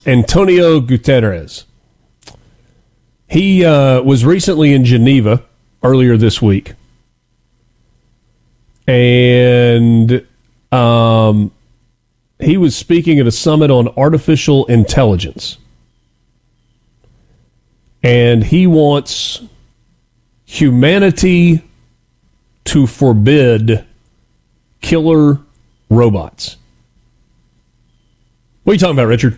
Antonio Guterres. He was recently in Geneva earlier this week. And he was speaking at a summit on artificial intelligence. And he wants humanity to forbid killer robots. What are you talking about, Richard?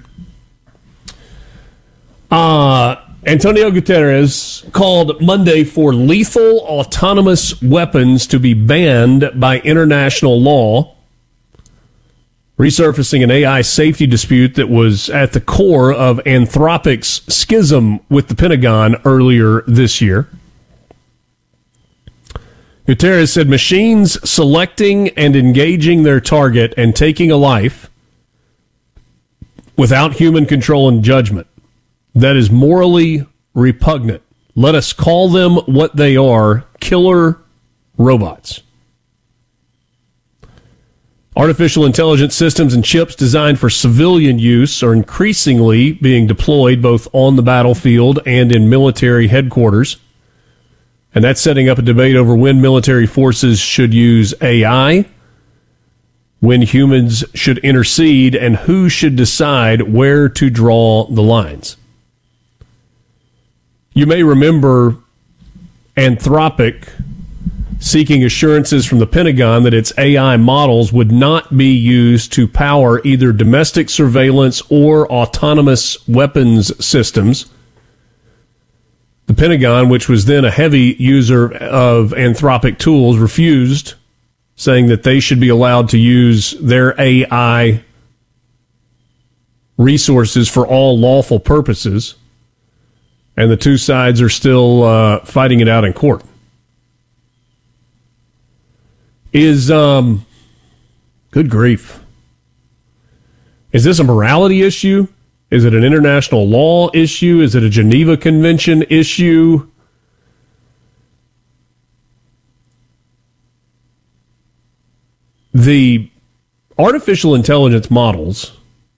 Antonio Guterres called Monday for lethal autonomous weapons to be banned by international law, resurfacing an AI safety dispute that was at the core of Anthropic's schism with the Pentagon earlier this year. Guterres said machines selecting and engaging their target and taking a life without human control and judgment, that is morally repugnant. Let us call them what they are, killer robots. Artificial intelligence systems and chips designed for civilian use are increasingly being deployed both on the battlefield and in military headquarters. And that's setting up a debate over when military forces should use AI, when humans should intercede, and who should decide where to draw the lines. You may remember Anthropic seeking assurances from the Pentagon that its AI models would not be used to power either domestic surveillance or autonomous weapons systems. The Pentagon, which was then a heavy user of Anthropic tools, refused, saying that they should be allowed to use their AI resources for all lawful purposes. And the two sides are still fighting it out in court. Good grief. Is this a morality issue? Is it an international law issue? Is it a Geneva Convention issue? The artificial intelligence models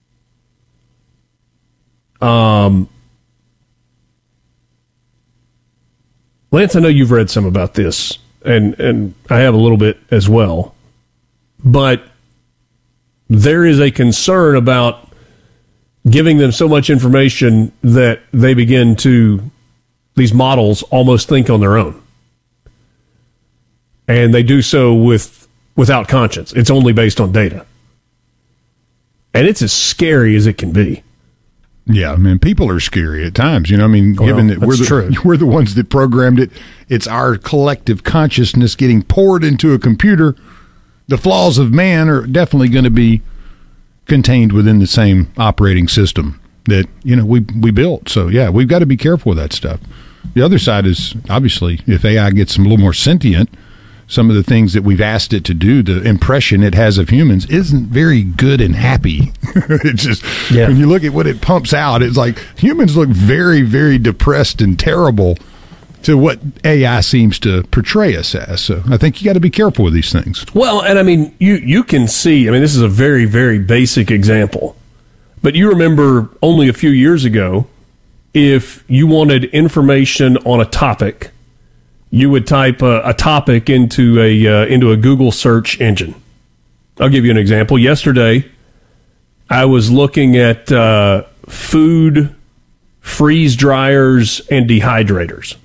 Lance, I know you've read some about this, and I have a little bit as well. But there is a concern about giving them so much information that they begin to, these models, almost think on their own. And they do so without conscience. It's only based on data. And it's as scary as it can be. Yeah, I mean, people are scary at times. You know, I mean, given that we're the ones that programmed it, it's our collective consciousness getting poured into a computer. The flaws of man are definitely going to be contained within the same operating system that, you know, we built. So, yeah, we've got to be careful with that stuff. The other side is, obviously, if AI gets a little more sentient, some of the things that we've asked it to do, the impression it has of humans, isn't very good and happy. It's just, when you look at what it pumps out, it's like humans look very, very depressed and terrible to what AI seems to portray us as. So I think you got to be careful with these things. Well, and I mean, you can see, I mean, this is a very, very basic example, but you remember only a few years ago, if you wanted information on a topic, you would type a topic into a Google search engine. I'll give you an example. Yesterday, I was looking at food, freeze dryers, and dehydrators.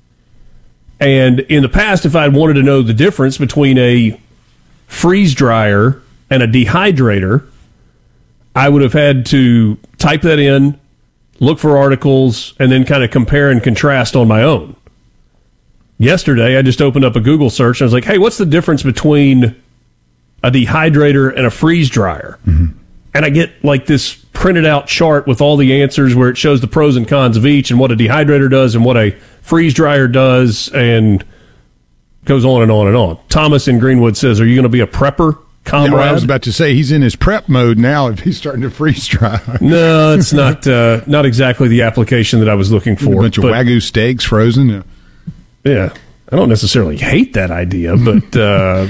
And in the past, if I'd wanted to know the difference between a freeze dryer and a dehydrator, I would have had to type that in, look for articles, and then kind of compare and contrast on my own. Yesterday, I just opened up a Google search, and I was like, hey, what's the difference between a dehydrator and a freeze dryer? Mm-hmm. And I get like this printed out chart with all the answers where it shows the pros and cons of each and what a dehydrator does and what a freeze dryer does, and goes on and on and on. Thomas in Greenwood says, are you going to be a prepper, comrade? Yeah, I was about to say, he's in his prep mode now if he's starting to freeze dry. No, it's not exactly the application that I was looking for. A bunch of Wagyu steaks frozen. Yeah, I don't necessarily hate that idea, but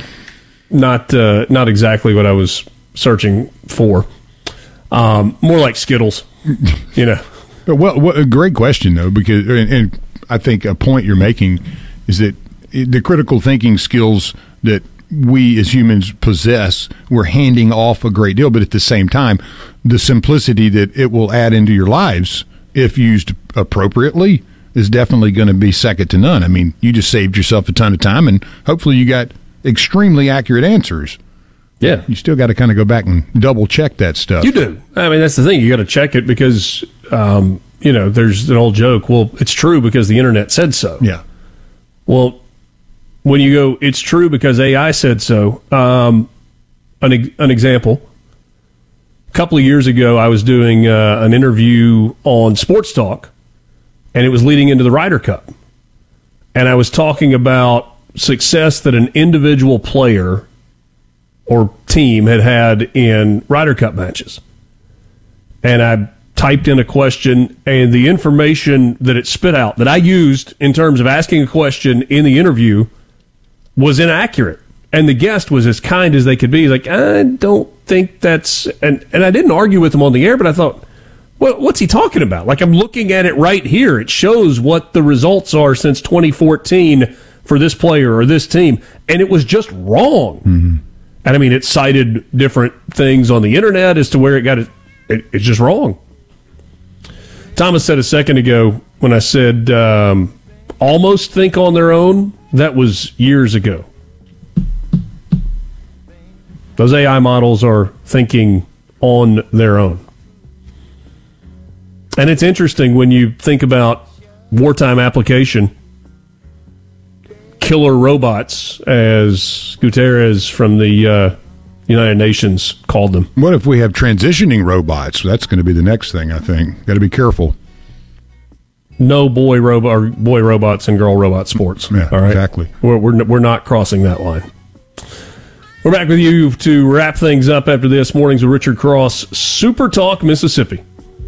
not exactly what I was searching for. More like Skittles. You know. Well, a great question, though, because and I think a point you're making is that the critical thinking skills that we as humans possess, we're handing off a great deal, but at the same time, the simplicity that it will add into your lives, if used appropriately, is definitely going to be second to none. I mean, you just saved yourself a ton of time, and hopefully you got extremely accurate answers. Yeah. You still got to kind of go back and double check that stuff. You do. I mean, that's the thing. You got to check it because, there's an old joke. Well, it's true because the internet said so. Yeah. Well, when you go, it's true because AI said so. An example. A couple of years ago, I was doing an interview on Sports Talk, and it was leading into the Ryder Cup. And I was talking about success that an individual player or team had in Ryder Cup matches. And I typed in a question, and the information that it spit out that I used in terms of asking a question in the interview was inaccurate. And the guest was as kind as they could be. He's like, I don't think that's... And I didn't argue with him on the air, but I thought, well, what's he talking about? Like, I'm looking at it right here. It shows what the results are since 2014 for this player or this team. And it was just wrong. Mm-hmm. And I mean, it cited different things on the internet as to where it got it. It's just wrong. Thomas said a second ago when I said almost think on their own, that was years ago. Those AI models are thinking on their own. And it's interesting when you think about wartime application, killer robots, as Guterres from the United Nations called them. What if we have transitioning robots? That's going to be the next thing, I think. Got to be careful. No boy robots and girl robot sports. Yeah, all right? Exactly. We're not crossing that line. We're back with you to wrap things up after this. Mornings with Richard Cross, Super Talk Mississippi.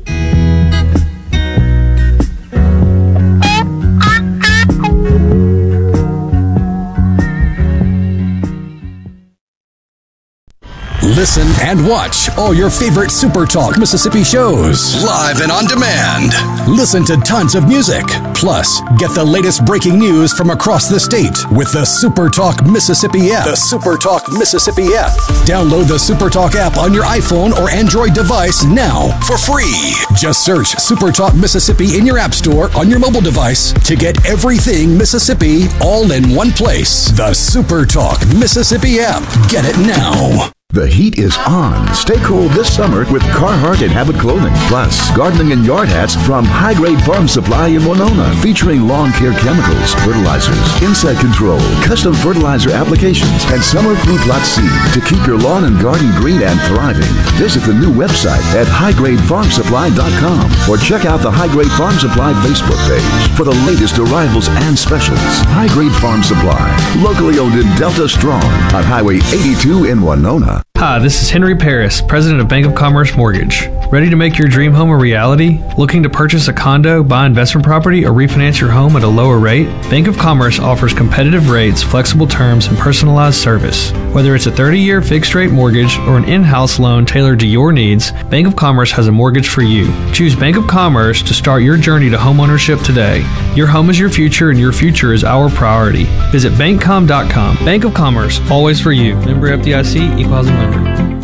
Listen and watch all your favorite Super Talk Mississippi shows live and on demand. Listen to tons of music. Plus, get the latest breaking news from across the state with the Super Talk Mississippi app. The Super Talk Mississippi app. Download the Super Talk app on your iPhone or Android device now for free. Just search Super Talk Mississippi in your app store on your mobile device to get everything Mississippi all in one place. The Super Talk Mississippi app. Get it now. The heat is on. Stay cool this summer with Carhartt and Habit clothing. Plus, gardening and yard hats from High Grade Farm Supply in Winona, featuring lawn care chemicals, fertilizers, insect control, custom fertilizer applications, and summer fruit lot seed to keep your lawn and garden green and thriving. Visit the new website at highgradefarmsupply.com or check out the High Grade Farm Supply Facebook page for the latest arrivals and specials. High Grade Farm Supply, locally owned in Delta Strong on Highway 82 in Winona. Hi, this is Henry Paris, president of Bank of Commerce Mortgage. Ready to make your dream home a reality? Looking to purchase a condo, buy investment property, or refinance your home at a lower rate? Bank of Commerce offers competitive rates, flexible terms, and personalized service. Whether it's a 30-year fixed-rate mortgage or an in-house loan tailored to your needs, Bank of Commerce has a mortgage for you. Choose Bank of Commerce to start your journey to homeownership today. Your home is your future, and your future is our priority. Visit bankcom.com. Bank of Commerce, always for you. Member FDIC, equal housing lender.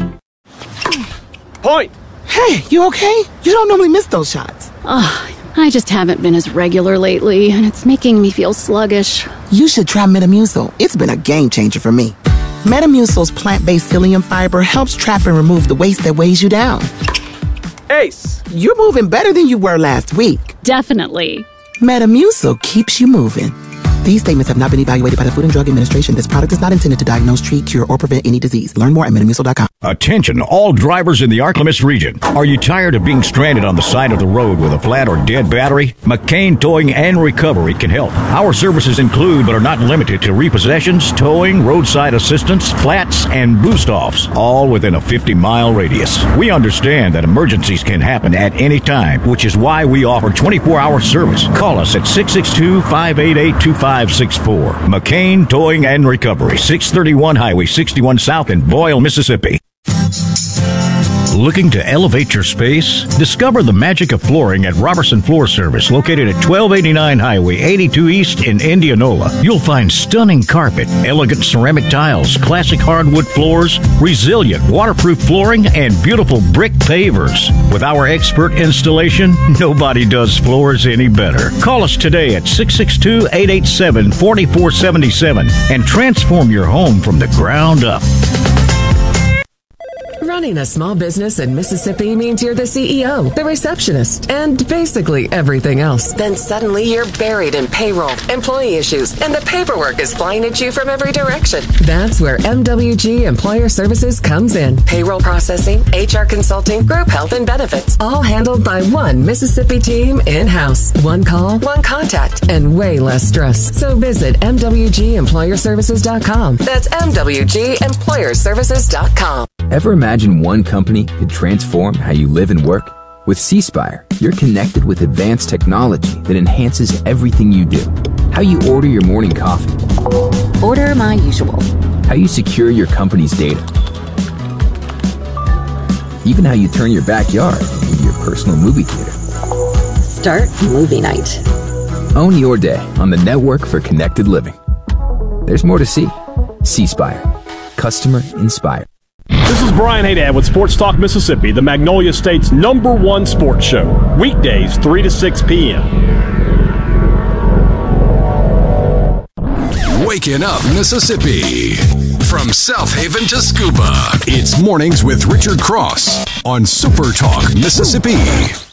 Point! Hey, you okay? You don't normally miss those shots. I just haven't been as regular lately, and it's making me feel sluggish. You should try Metamucil. It's been a game changer for me. Metamucil's plant-based psyllium fiber helps trap and remove the waste that weighs you down. Ace! You're moving better than you were last week. Definitely. Metamucil keeps you moving. These statements have not been evaluated by the Food and Drug Administration. This product is not intended to diagnose, treat, cure, or prevent any disease. Learn more at Metamucil.com. Attention, all drivers in the Arklamis region. Are you tired of being stranded on the side of the road with a flat or dead battery? McCain Towing and Recovery can help. Our services include, but are not limited to, repossessions, towing, roadside assistance, flats, and boost-offs, all within a 50-mile radius. We understand that emergencies can happen at any time, which is why we offer 24-hour service. Call us at 662-588-2564. McCain Towing and Recovery, 631 Highway 61 South in Boyle, Mississippi. Looking to elevate your space? Discover the magic of flooring at Robertson Floor Service, located at 1289 Highway 82 East in Indianola. You'll find stunning carpet, elegant ceramic tiles, classic hardwood floors, resilient waterproof flooring, and beautiful brick pavers. With our expert installation, nobody does floors any better. Call us today at 662-887-4477 and transform your home from the ground up. Running a small business in Mississippi means you're the CEO, the receptionist, and basically everything else. Then suddenly you're buried in payroll, employee issues, and the paperwork is flying at you from every direction. That's where MWG Employer Services comes in. Payroll processing, HR consulting, group health and benefits, all handled by one Mississippi team in-house. One call, one contact, and way less stress. So visit MWGEmployerServices.com. That's MWGEmployerServices.com. Ever imagine one company could transform how you live and work? With C-Spire, you're connected with advanced technology that enhances everything you do. How you order your morning coffee. Order my usual. How you secure your company's data. Even how you turn your backyard into your personal movie theater. Start movie night. Own your day on the network for connected living. There's more to see. C-Spire. Customer inspired. This is Brian Haydad with Sports Talk Mississippi, the Magnolia State's #1 sports show. Weekdays, 3 to 6 p.m. Waking up Mississippi. From South Haven to Scuba, it's Mornings with Richard Cross on Super Talk Mississippi.